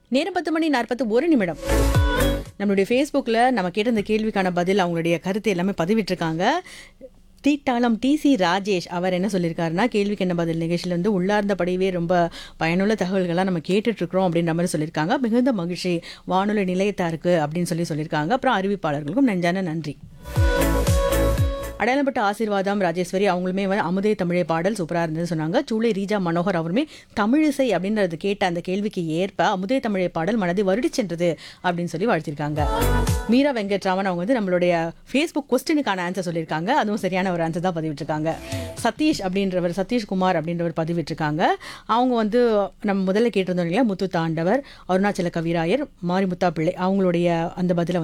நேரம் 10:41. நம்மளுடைய ஃபேஸ்புக்கில் நம்ம கேட்ட இந்த கேள்விக்கான பதில் அவங்களுடைய கருத்து எல்லாமே பதிவிட்டிருக்காங்க. தீட்டாளம் டிசி ராஜேஷ் அவர் என்ன சொல்லியிருக்காருன்னா, கேள்விக்கு என்ன பதில் நிகழ்ச்சியில் வந்து உள்ளார்ந்தபடியே ரொம்ப பயனுள்ள தகவல்கள்லாம் நம்ம கேட்டுட்ருக்குறோம் அப்படின்ற மாதிரி சொல்லியிருக்காங்க. மிகுந்த மகிழ்ச்சி வானொலி நிலையத்தாருக்கு அப்படின்னு சொல்லியிருக்காங்க. அப்புறம் அறிவிப்பாளர்களுக்கும் நெஞ்சான நன்றி. அடையாளப்பட்ட ஆசீர்வாதம் ராஜேஸ்வரி அவங்களுமே வந்து அமுதே தமிழே பாடல் சூப்பராக இருந்ததுன்னு சொன்னாங்க. சூளை ரீஜா மனோகர் அவருமே தமிழிசை அப்படின்றது கேட்ட அந்த கேள்விக்கு ஏற்ப அமுதே தமிழே பாடல் மனதை வருடி சென்றது அப்படின்னு சொல்லி வாழ்த்திருக்காங்க. மீரா வெங்கட்ராமன் அவங்க வந்து நம்மளுடைய ஃபேஸ்புக் கொஸ்டினுக்கான ஆன்சர் சொல்லியிருக்காங்க. அதுவும் சரியான ஒரு ஆன்சர் தான் பதிவிட்டிருக்காங்க. சதீஷ் அப்படின்றவர் சதீஷ்குமார் அப்படின்றவர் பதிவிட்டிருக்காங்க. அவங்க வந்து நம்ம முதல்ல கேட்டிருந்தோம் இல்லையா, முத்து தாண்டவர், அருணாச்சல கவிராயர், மாரிமுத்தா பிள்ளை அவங்களுடைய அந்த பதிலை